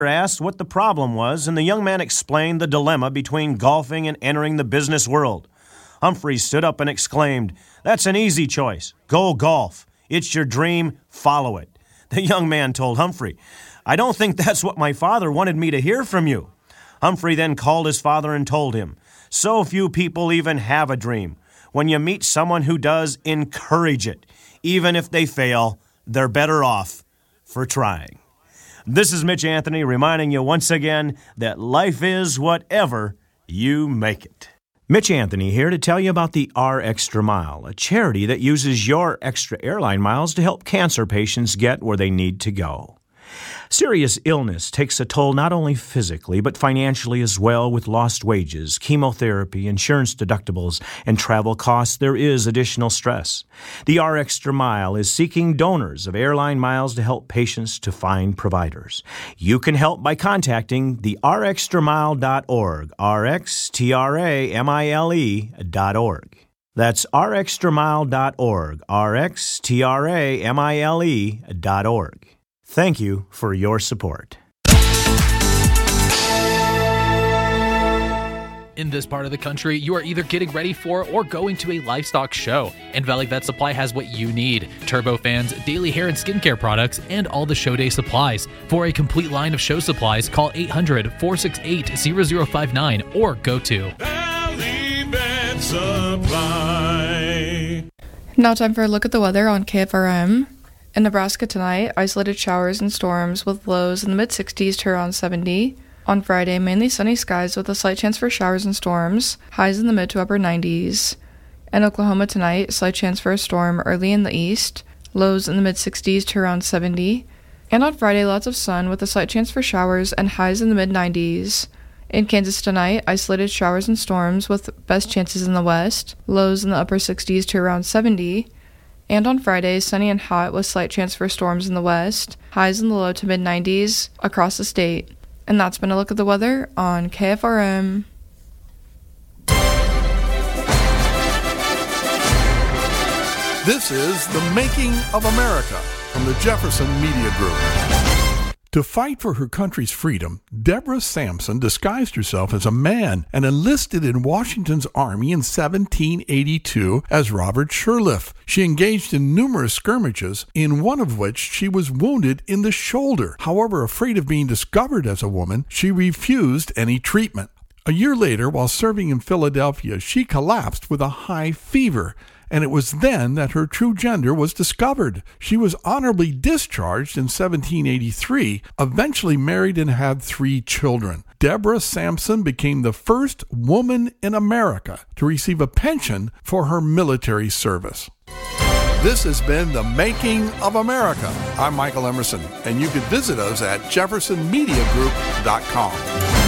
asked what the problem was, and the young man explained the dilemma between golfing and entering the business world. Humphrey stood up and exclaimed, "That's an easy choice. Go golf. It's your dream. Follow it." The young man told Humphrey, "I don't think that's what my father wanted me to hear from you." Humphrey then called his father and told him, "So few people even have a dream. When you meet someone who does, encourage it. Even if they fail, they're better off for trying." This is Mitch Anthony reminding you once again that life is whatever you make it. Mitch Anthony here to tell you about the R Extra Mile, a charity that uses your extra airline miles to help cancer patients get where they need to go. Serious illness takes a toll not only physically, but financially as well. With lost wages, chemotherapy, insurance deductibles, and travel costs, there is additional stress. The R Extra Mile is seeking donors of airline miles to help patients to find providers. You can help by contacting the rxtramile.org, rxtramile.org. That's rxtramile.org, rxtramile.org. Thank you for your support. In this part of the country, you are either getting ready for or going to a livestock show, and Valley Vet Supply has what you need: turbofans, daily hair and skincare products, and all the show day supplies. For a complete line of show supplies, call 800-468-0059 or go to Valley Vet Supply. Now time for a look at the weather on KFRM. In Nebraska tonight, isolated showers and storms with lows in the mid-60s to around 70. On Friday, mainly sunny skies with a slight chance for showers and storms, highs in the mid to upper 90s. In Oklahoma tonight, slight chance for a storm early in the east, lows in the mid-60s to around 70. And on Friday, lots of sun with a slight chance for showers and highs in the mid-90s. In Kansas tonight, isolated showers and storms with best chances in the west, lows in the upper 60s to around 70. And on Friday, sunny and hot with slight chance for storms in the west, highs in the low to mid-90s across the state. And that's been a look at the weather on KFRM. This is The Making of America from the Jefferson Media Group. To fight for her country's freedom, Deborah Sampson disguised herself as a man and enlisted in Washington's army in 1782 as Robert Shirliffe. She engaged in numerous skirmishes, in one of which she was wounded in the shoulder. However, afraid of being discovered as a woman, she refused any treatment. A year later, while serving in Philadelphia, she collapsed with a high fever, and it was then that her true gender was discovered. She was honorably discharged in 1783, eventually married and had 3 children. Deborah Sampson became the first woman in America to receive a pension for her military service. This has been The Making of America. I'm Michael Emerson, and you can visit us at jeffersonmediagroup.com.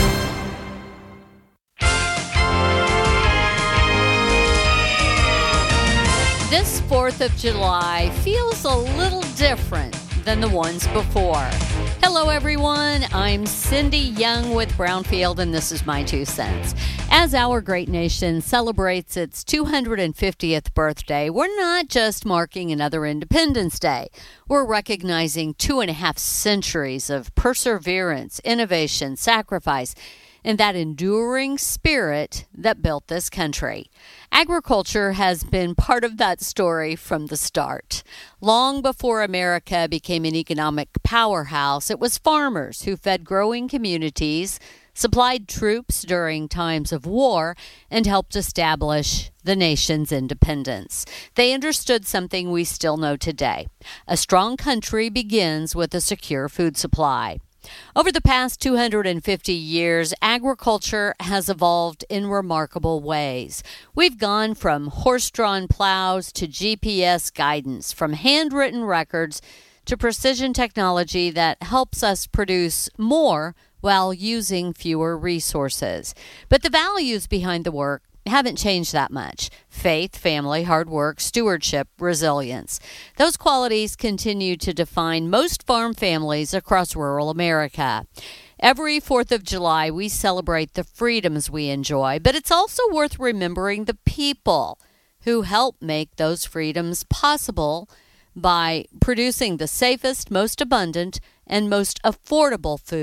This 4th of July feels a little different than the ones before. Hello, everyone. I'm Cindy Young with Brownfield, and this is my 2 cents. As our great nation celebrates its 250th birthday, we're not just marking another Independence Day. We're recognizing 2.5 centuries of perseverance, innovation, sacrifice, and that enduring spirit that built this country. Agriculture has been part of that story from the start. Long before America became an economic powerhouse, it was farmers who fed growing communities, supplied troops during times of war, and helped establish the nation's independence. They understood something we still know today. A strong country begins with a secure food supply. Over the past 250 years, agriculture has evolved in remarkable ways. We've gone from horse-drawn plows to GPS guidance, from handwritten records to precision technology that helps us produce more while using fewer resources. But the values behind the work haven't changed that much. Faith, family, hard work, stewardship, resilience. Those qualities continue to define most farm families across rural America. Every 4th of July, we celebrate the freedoms we enjoy, but it's also worth remembering the people who help make those freedoms possible by producing the safest, most abundant, and most affordable food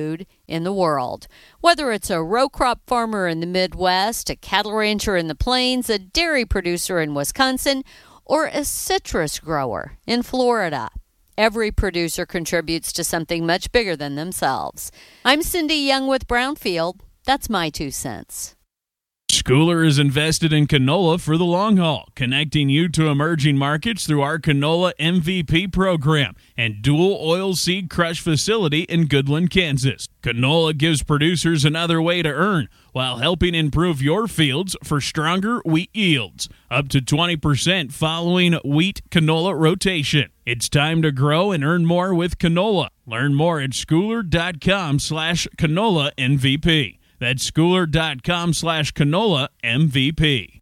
in the world. Whether it's a row crop farmer in the Midwest, a cattle rancher in the Plains, a dairy producer in Wisconsin, or a citrus grower in Florida. Every producer contributes to something much bigger than themselves. I'm Cindy Young with Brownfield. That's my 2 cents. Schooler is invested in canola for the long haul, connecting you to emerging markets through our Canola MVP program and dual oil seed crush facility in Goodland, Kansas. Canola gives producers another way to earn while helping improve your fields for stronger wheat yields, up to 20% following wheat canola rotation. It's time to grow and earn more with canola. Learn more at schooler.com/canola MVP. That's schooler.com/canola MVP.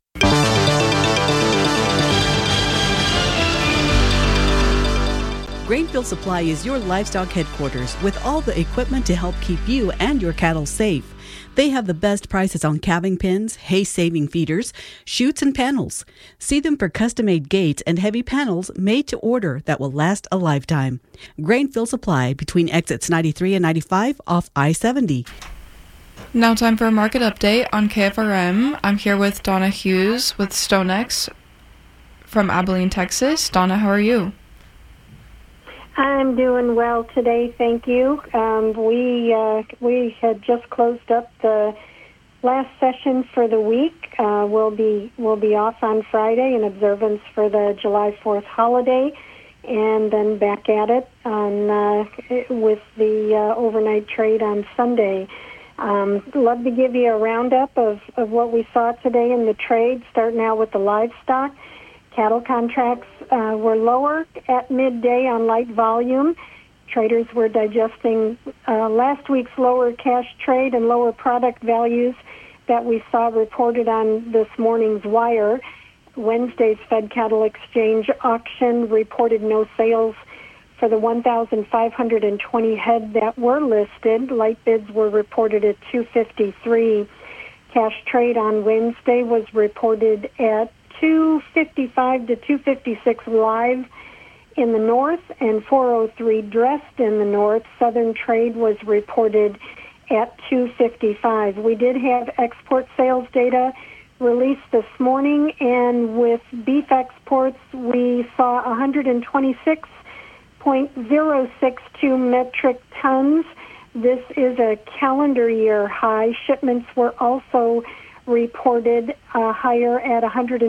Grainfield Supply is your livestock headquarters with all the equipment to help keep you and your cattle safe. They have the best prices on calving pins, hay-saving feeders, chutes, and panels. See them for custom-made gates and heavy panels made to order that will last a lifetime. Grainfield Supply between exits 93 and 95 off I-70. Now time for a market update on KFRM. I'm here with Donna Hughes with StoneX from Abilene, Texas. Donna, how are you? I'm doing well today, thank you. We had just closed up the last session for the week. We'll be off on Friday in observance for the July 4th holiday, and then back at it on with the overnight trade on Sunday. Love to give you a roundup of what we saw today in the trade, starting out with the livestock. Cattle contracts were lower at midday on light volume. Traders were digesting last week's lower cash trade and lower product values that we saw reported on this morning's wire. Wednesday's Fed Cattle Exchange auction reported no sales for the 1,520 head that were listed. Light bids were reported at 253. Cash trade on Wednesday was reported at 255 to 256 live in the north and 403 dressed in the north. Southern trade was reported at 255. We did have export sales data released this morning, and with beef exports, we saw 126.062 metric tons. This is a calendar year high. Shipments were also reported higher at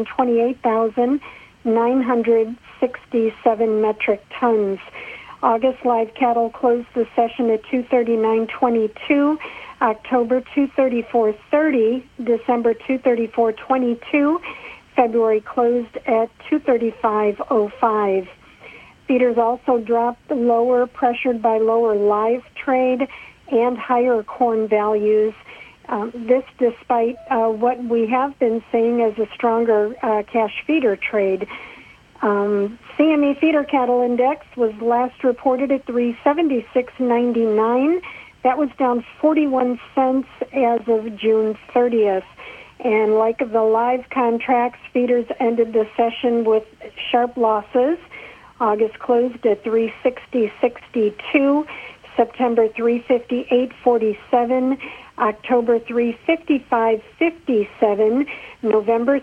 128,967 metric tons. August live cattle closed the session at 239.22, October 234.30, December 234.22, February closed at 235.05. Feeders also dropped lower, pressured by lower live trade and higher corn values. This despite what we have been seeing as a stronger cash feeder trade. CME feeder cattle index was last reported at 376.99. That was down 41 cents as of June 30th. And like the live contracts, feeders ended the session with sharp losses. August closed at 360.62, September 358.47, October 355.57, November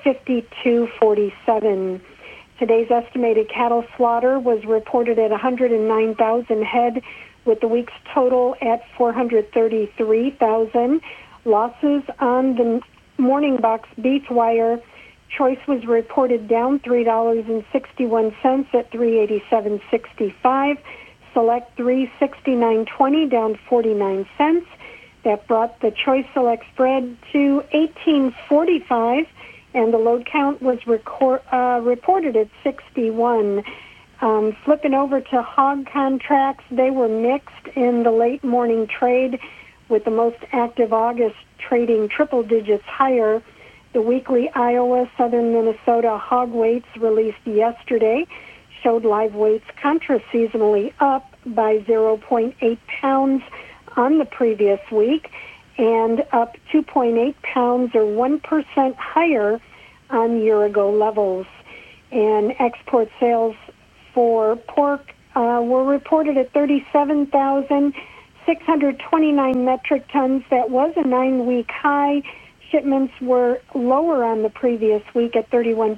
352.47. Today's estimated cattle slaughter was reported at 109,000 head, with the week's total at 433,000. Losses on the morning box beef wire. Choice was reported down $3.61 at 387.65. Select 369.20 down 49 cents. That brought the Choice Select spread to 18.45, and the load count was reported at 61. Flipping over to hog contracts, they were mixed in the late morning trade, with the most active August trading triple digits higher. The weekly Iowa, Southern Minnesota hog weights released yesterday showed live weights contra-seasonally up by 0.8 pounds on the previous week and up 2.8 pounds or 1% higher on year-ago levels. And export sales for pork were reported at 37,000, 629 metric tons. That was a 9-week high. Shipments were lower on the previous week at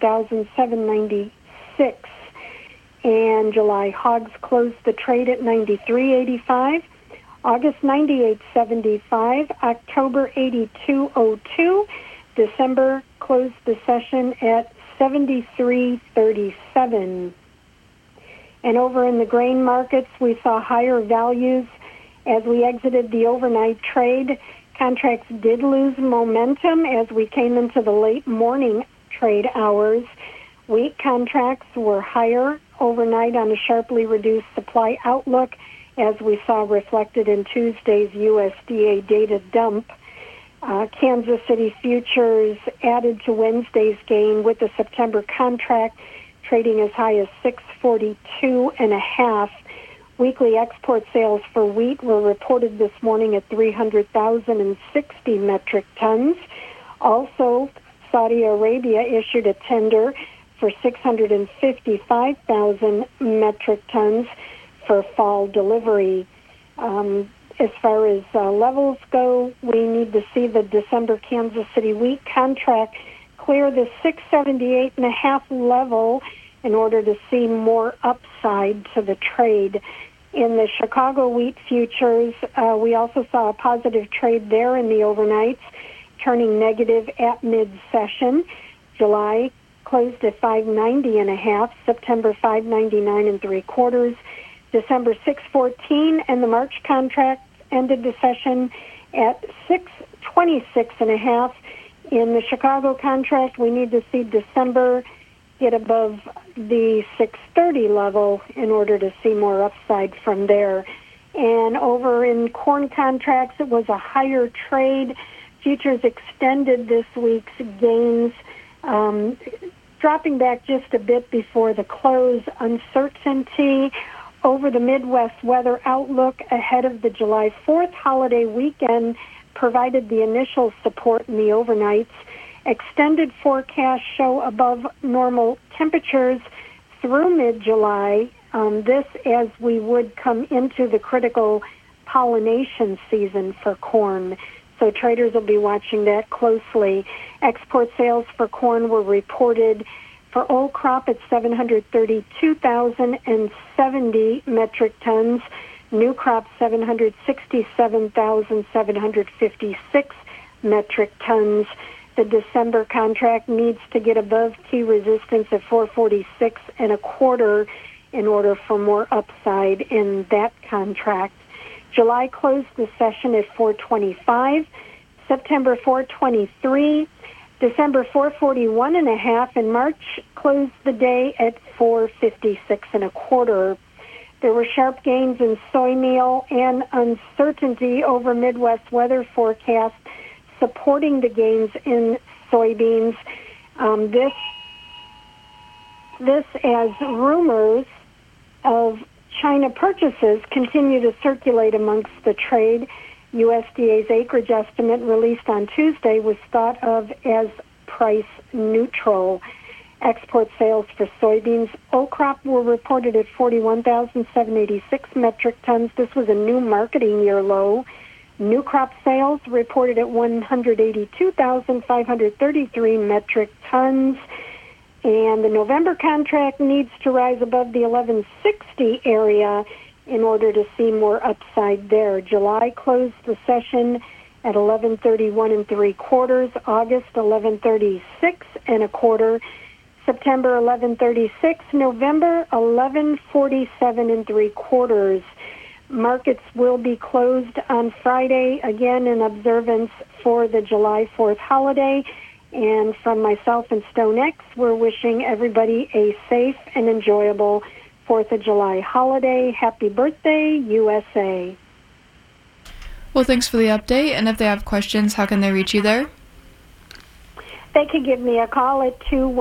31,796. And July hogs closed the trade at 93.85. August 98.75. October 82.02. December closed the session at 73.37. And over in the grain markets, we saw higher values as we exited the overnight trade. Contracts did lose momentum as we came into the late morning trade hours. Wheat contracts were higher overnight on a sharply reduced supply outlook, as we saw reflected in Tuesday's USDA data dump. Kansas City futures added to Wednesday's gain with the September contract trading as high as 642.5. Weekly export sales for wheat were reported this morning at 300,060 metric tons. Also, Saudi Arabia issued a tender for 655,000 metric tons for fall delivery. As far as levels go, we need to see the December Kansas City wheat contract clear the 678.5 level in order to see more upside to the trade. In the Chicago wheat futures, we also saw a positive trade there in the overnights, turning negative at mid-session. July closed at 590.5, September 599.75, December 614, and the March contract ended the session at 626.5. In the Chicago contract, we need to see December get above the 630 level in order to see more upside from there. And over in corn contracts, it was a higher trade. Futures extended this week's gains, dropping back just a bit before the close. Uncertainty over the Midwest weather outlook ahead of the July 4th holiday weekend provided the initial support in the overnights. Extended forecasts show above normal temperatures through mid-July, this as we would come into the critical pollination season for corn. So traders will be watching that closely. Export sales for corn were reported for old crop at 732,070 metric tons. New crop 767,756 metric tons. The December contract needs to get above key resistance at 446.25 in order for more upside in that contract. July closed the session at 425, September 423, December 441.5, and March closed the day at 456.25. There were sharp gains in soy meal and uncertainty over Midwest weather forecasts supporting the gains in soybeans. This as rumors of China purchases continue to circulate amongst the trade. USDA's acreage estimate released on Tuesday was thought of as price neutral. Export sales for soybeans, old crop, were reported at 41,786 metric tons. This was a new marketing year low. New crop sales reported at 182,533 metric tons. And the November contract needs to rise above the 1160 area in order to see more upside there. July closed the session at 1131.75, August 1136.25, September 1136, November 1147.75. Markets will be closed on Friday, again in observance for the July 4th holiday. And from myself and StoneX, we're wishing everybody a safe and enjoyable 4th of July holiday. Happy birthday, USA. Well, thanks for the update. And if they have questions, how can they reach you there? They can give me a call at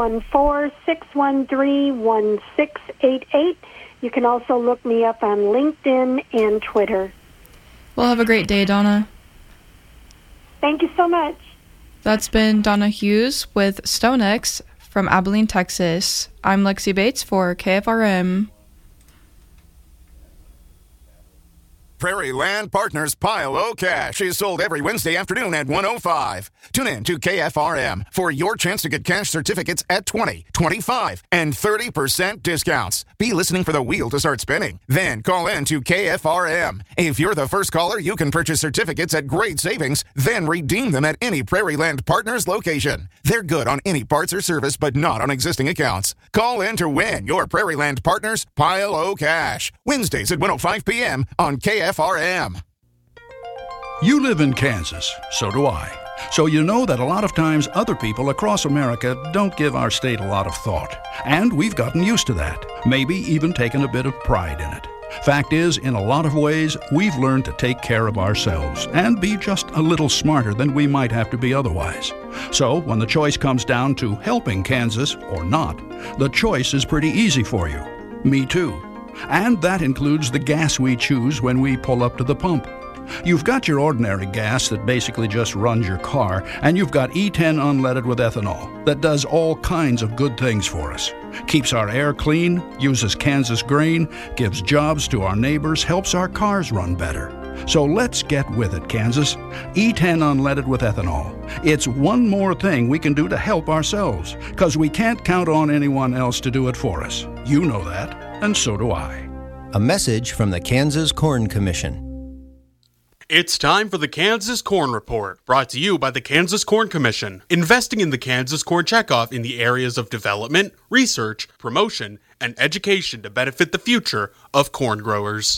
214-613-1688. You can also look me up on LinkedIn and Twitter. Well, have a great day, Donna. Thank you so much. That's been Donna Hughes with StoneX from Abilene, Texas. I'm Lexi Bates for KFRM. Prairie Land Partners Pile O Cash is sold every Wednesday afternoon at 1:05. Tune in to KFRM for your chance to get cash certificates at 20, 25, and 30% discounts. Be listening for the wheel to start spinning. Then call in to KFRM. If you're the first caller, you can purchase certificates at great savings, then redeem them at any Prairie Land Partners location. They're good on any parts or service, but not on existing accounts. Call in to win your Prairie Land Partners Pile O Cash. Wednesdays at 1:05 p.m. on KFRM. You live in Kansas, so do I. So you know that a lot of times other people across America don't give our state a lot of thought. And we've gotten used to that, maybe even taken a bit of pride in it. Fact is, in a lot of ways, we've learned to take care of ourselves and be just a little smarter than we might have to be otherwise. So when the choice comes down to helping Kansas or not, the choice is pretty easy for you. Me too. And that includes the gas we choose when we pull up to the pump. You've got your ordinary gas that basically just runs your car, and you've got E10 unleaded with ethanol that does all kinds of good things for us. Keeps our air clean, uses Kansas grain, gives jobs to our neighbors, helps our cars run better. So let's get with it, Kansas. E10 unleaded with ethanol. It's one more thing we can do to help ourselves, because we can't count on anyone else to do it for us. You know that, and so do I. A message from the Kansas Corn Commission. It's time for the Kansas Corn Report, brought to you by the Kansas Corn Commission, investing in the Kansas Corn Checkoff in the areas of development, research, promotion, and education to benefit the future of corn growers.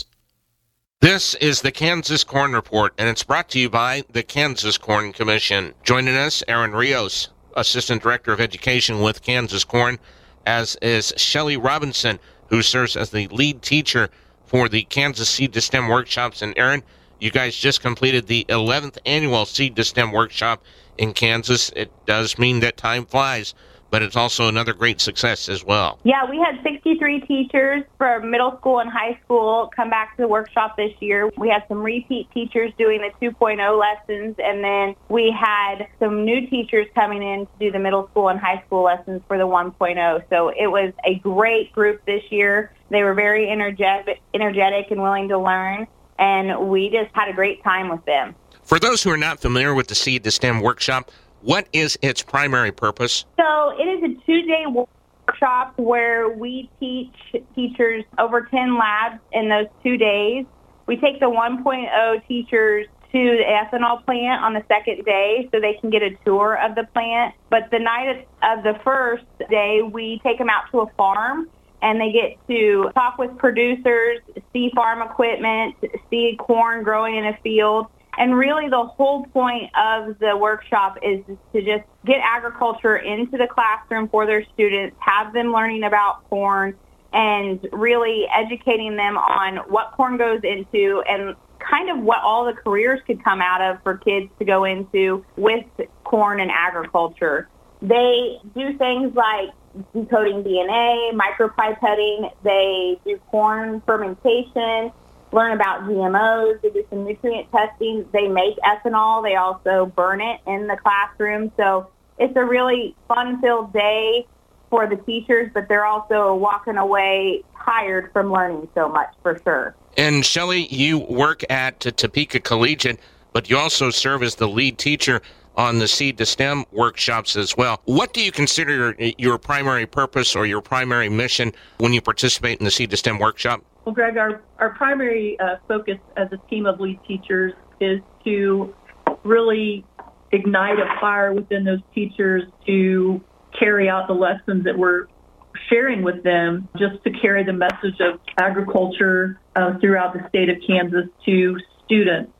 This is the Kansas Corn Report, and it's brought to you by the Kansas Corn Commission. Joining us, Aaron Rios, Assistant Director of Education with Kansas Corn, as is Shelley Robinson, who serves as the lead teacher for the Kansas Seed to STEM workshops. And Aaron, you guys just completed the 11th annual Seed to STEM workshop in Kansas. It does mean that time flies, but it's also another great success as well. Yeah, we had 63 teachers from middle school and high school come back to the workshop this year. We had some repeat teachers doing the 2.0 lessons, and then we had some new teachers coming in to do the middle school and high school lessons for the 1.0. So it was a great group this year. They were very energetic and willing to learn, and we just had a great time with them. For those who are not familiar with the Seed to STEM workshop, what is its primary purpose? So it is a 2-day workshop where we teach teachers over 10 labs in those 2 days. We take the 1.0 teachers to the ethanol plant on the second day so they can get a tour of the plant. But the night of the first day, we take them out to a farm, and they get to talk with producers, see farm equipment, see corn growing in a field. And really the whole point of the workshop is to just get agriculture into the classroom for their students, have them learning about corn, and really educating them on what corn goes into and kind of what all the careers could come out of for kids to go into with corn and agriculture. They do things like decoding DNA, micropipetting, they do corn fermentation, learn about GMOs, they do some nutrient testing, they make ethanol, they also burn it in the classroom. So it's a really fun-filled day for the teachers, but they're also walking away tired from learning so much, for sure. And Shelley, you work at Topeka Collegiate, but you also serve as the lead teacher on the Seed to STEM workshops as well. What do you consider your primary purpose or your primary mission when you participate in the Seed to STEM workshop? Well, Greg, our primary focus as a team of lead teachers is to really ignite a fire within those teachers to carry out the lessons that we're sharing with them, just to carry the message of agriculture throughout the state of Kansas to students.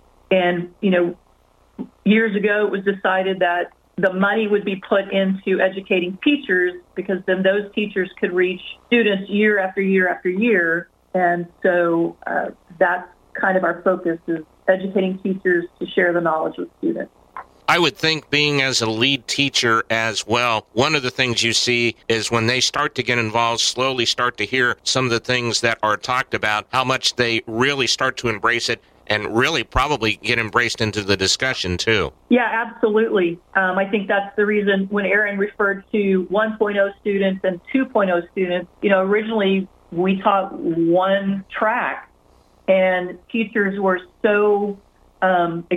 And, years ago it was decided that the money would be put into educating teachers because then those teachers could reach students year after year after year. And so that's kind of our focus, is educating teachers to share the knowledge with students. I would think, being as a lead teacher as well, one of the things you see is when they start to get involved, slowly start to hear some of the things that are talked about, how much they really start to embrace it and really probably get embraced into the discussion too. Yeah, absolutely. I think that's the reason when Aaron referred to 1.0 students and 2.0 students, originally we taught one track. and teachers were so